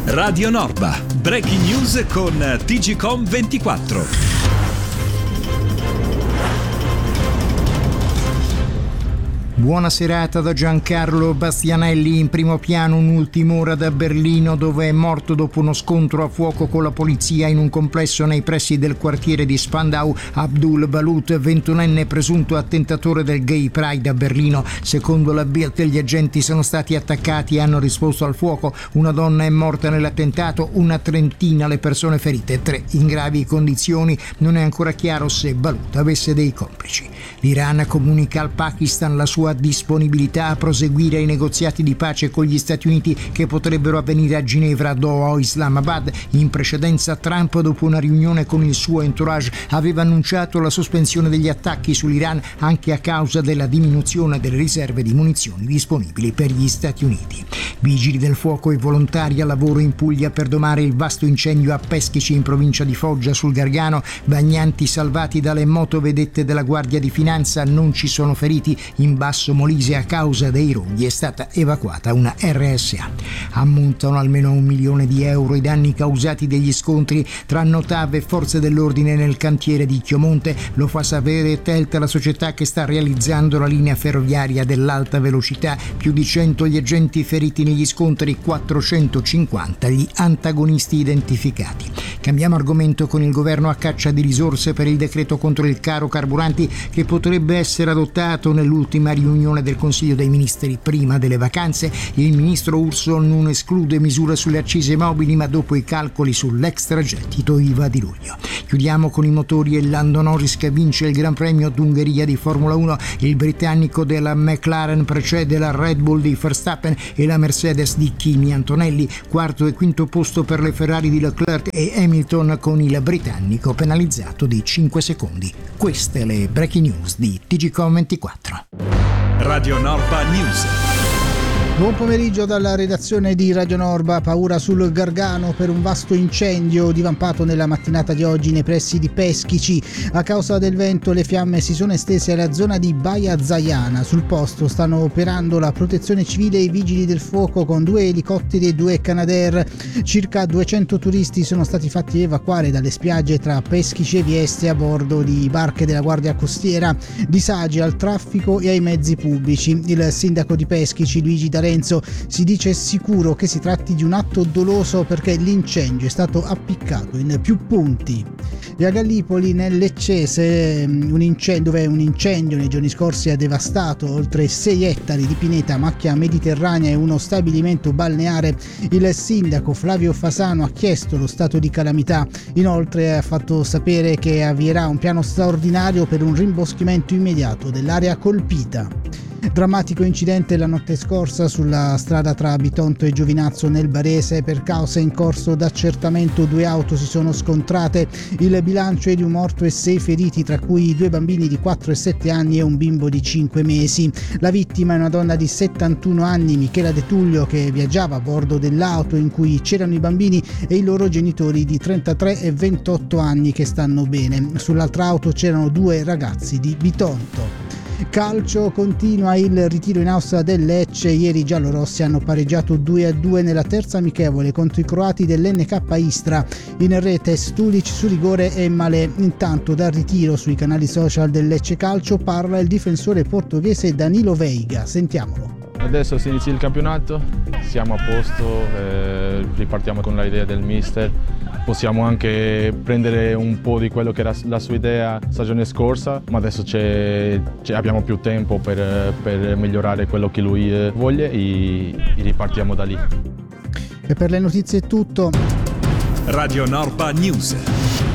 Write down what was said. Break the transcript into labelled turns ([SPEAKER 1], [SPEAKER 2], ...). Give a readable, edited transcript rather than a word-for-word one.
[SPEAKER 1] Radio Norba, breaking news con TGcom 24.
[SPEAKER 2] Buona serata da Giancarlo Bastianelli. In primo piano un'ultima ora da Berlino, dove è morto dopo uno scontro a fuoco con la polizia in un complesso nei pressi del quartiere di Spandau Abdul Balut, 21enne presunto attentatore del Gay Pride a Berlino. Secondo la Bild gli agenti sono stati attaccati e hanno risposto al fuoco. Una donna è morta nell'attentato, una trentina le persone ferite, 3 in gravi condizioni. Non è ancora chiaro se Balut avesse dei complici. L'Iran comunica al Pakistan la sua disponibilità a proseguire i negoziati di pace con gli Stati Uniti che potrebbero avvenire a Ginevra, Doha o Islamabad. In precedenza Trump, dopo una riunione con il suo entourage, aveva annunciato la sospensione degli attacchi sull'Iran anche a causa della diminuzione delle riserve di munizioni disponibili per gli Stati Uniti. Vigili del fuoco e volontari al lavoro in Puglia per domare il vasto incendio a Peschici in provincia di Foggia sul Gargano. Bagnanti salvati dalle motovedette della Guardia di Finanza, non ci sono feriti. In Basso Molise a causa dei roghi è stata evacuata una RSA. Ammontano almeno €1 milione i danni causati dagli scontri tra Notav e forze dell'ordine nel cantiere di Chiomonte. Lo fa sapere Telt, la società che sta realizzando la linea ferroviaria dell'alta velocità. Più di 100 gli agenti feriti negli scontri, 450 gli antagonisti identificati. Cambiamo argomento con il governo a caccia di risorse per il decreto contro il caro carburanti che potrebbe essere adottato nell'ultima riunione del Consiglio dei Ministri prima delle vacanze. Il ministro Urso non esclude misure sulle accise mobili, ma dopo i calcoli sull'extragettito IVA di luglio. Chiudiamo con i motori e Lando Norris che vince il Gran Premio d'Ungheria di Formula 1. Il britannico della McLaren precede la Red Bull di Verstappen e la Mercedes di Kimi Antonelli. Quarto e quinto posto per le Ferrari di Leclerc e Hamilton, con il britannico penalizzato di 5 secondi. Queste le breaking news di TGcom 24.
[SPEAKER 1] Radio Norba News.
[SPEAKER 3] Buon pomeriggio dalla redazione di Radio Norba. Paura sul Gargano per un vasto incendio divampato nella mattinata di oggi nei pressi di Peschici. A causa del vento le fiamme si sono estese alla zona di Baia Zaiana. Sul posto stanno operando la protezione civile e i vigili del fuoco con 2 elicotteri e 2 Canadair. Circa 200 turisti sono stati fatti evacuare dalle spiagge tra Peschici e Vieste a bordo di barche della Guardia Costiera. Disagi al traffico e ai mezzi pubblici. Il sindaco di Peschici, Luigi D'Arenzo, si dice sicuro che si tratti di un atto doloso perché l'incendio è stato appiccato in più punti. E a Gallipoli, nel Leccese, dove un incendio nei giorni scorsi ha devastato oltre 6 ettari di pineta, macchia mediterranea e uno stabilimento balneare, il sindaco Flavio Fasano ha chiesto lo stato di calamità. Inoltre ha fatto sapere che avvierà un piano straordinario per un rimboschimento immediato dell'area colpita. Drammatico incidente la notte scorsa sulla strada tra Bitonto e Giovinazzo nel Barese. Per causa in corso d'accertamento 2 auto si sono scontrate. Il bilancio è di un morto e 6 feriti, tra cui 2 bambini di 4 e 7 anni e un bimbo di 5 mesi. La vittima è una donna di 71 anni, Michela De Tullio, che viaggiava a bordo dell'auto in cui c'erano i bambini e i loro genitori di 33 e 28 anni che stanno bene. Sull'altra auto c'erano 2 ragazzi di Bitonto. Calcio, continua il ritiro in Austria del Lecce. Ieri i giallorossi hanno pareggiato 2-2 nella terza amichevole contro i croati dell'NK Istra. In rete Stulic su rigore e Malé. Intanto dal ritiro sui canali social del Lecce Calcio parla il difensore portoghese Danilo Veiga. Sentiamolo.
[SPEAKER 4] Adesso si inizia il campionato, siamo a posto, ripartiamo con l'idea del mister. Possiamo anche prendere un po' di quello che era la sua idea stagione scorsa, ma adesso abbiamo più tempo per migliorare quello che lui vuole e ripartiamo da lì.
[SPEAKER 3] E per le notizie è tutto.
[SPEAKER 1] Radio Norba News.